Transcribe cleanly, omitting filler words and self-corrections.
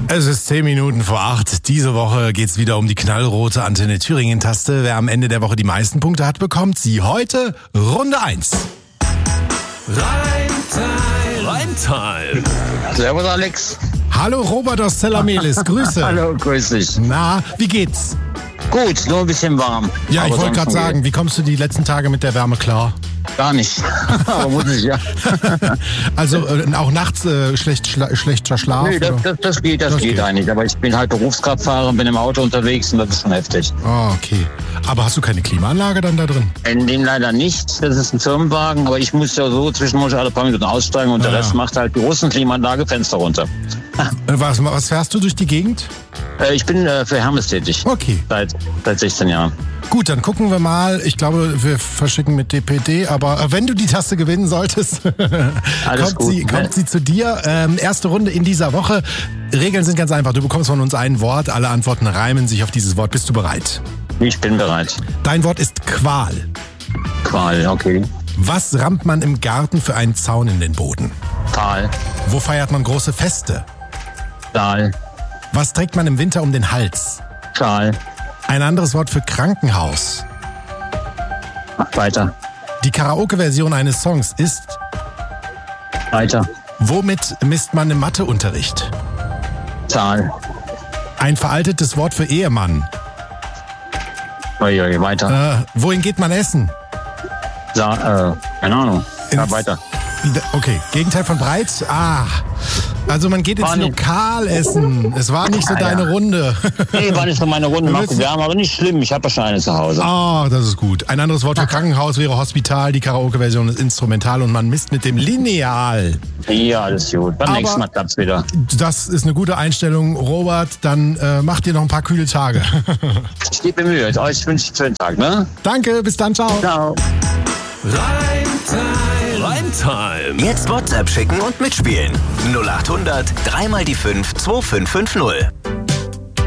Es ist 10 Minuten vor 8. Diese Woche geht's wieder um die knallrote Antenne Thüringen-Taste. Wer am Ende der Woche die meisten Punkte hat, bekommt sie heute Runde 1. Reimtime. Servus Alex. Hallo Robert aus Zellamelis, Grüße. Hallo, grüß dich. Na, wie geht's? Gut, nur ein bisschen warm. Ja, Aber ich wollte gerade sonst sagen, wie kommst du die letzten Tage mit der Wärme klar? gar nicht. Aber muss ich ja. Also auch nachts schlechter Schlaf? Nee, oder? das geht eigentlich. Aber ich bin halt Berufskraftfahrer und bin im Auto unterwegs und das ist schon heftig. Oh, okay. Aber hast du keine Klimaanlage dann da drin? In dem leider nicht. Das ist ein Firmenwagen, aber ich muss ja so zwischendurch alle paar Minuten aussteigen und der Rest macht halt die Russenklimaanlage, Fenster runter. Was fährst du durch die Gegend? Ich bin für Hermes tätig. Okay. Seit 16 Jahren. Gut, dann gucken wir mal. Ich glaube, wir verschicken mit DPD, aber wenn du die Taste gewinnen solltest, kommt sie zu dir. Erste Runde in dieser Woche. Regeln sind ganz einfach. Du bekommst von uns ein Wort. Alle Antworten reimen sich auf dieses Wort. Bist du bereit? Ich bin bereit. Dein Wort ist Qual. Qual, okay. Was rammt man im Garten für einen Zaun in den Boden? Tal. Wo feiert man große Feste? Saal. Was trägt man im Winter um den Hals? Schal. Ein anderes Wort für Krankenhaus. Weiter. Die Karaoke-Version eines Songs ist... Weiter. Womit misst man im Matheunterricht? Zahl. Ein veraltetes Wort für Ehemann. Weiter. Wohin geht man essen? Keine Ahnung. Ja, weiter. Okay, Gegenteil von breit. Also man geht ins Lokalessen. Es war nicht so deine Runde. Nee, war nicht so meine Runde. Wir haben aber nicht schlimm. Ich habe ja schon eine zu Hause. Das ist gut. Ein anderes Wort für Krankenhaus wäre Hospital. Die Karaoke-Version ist Instrumental und man misst mit dem Lineal. Ja, alles gut. Beim nächsten Mal klappt's wieder. Das ist eine gute Einstellung, Robert. Dann mach dir noch ein paar kühle Tage. Ich gebe mir Mühe. Euch wünsche ich einen schönen Tag, ne? Danke, bis dann, ciao. Ciao. Reimtime. Jetzt WhatsApp schicken und mitspielen. 0800 3 mal die 5 2550.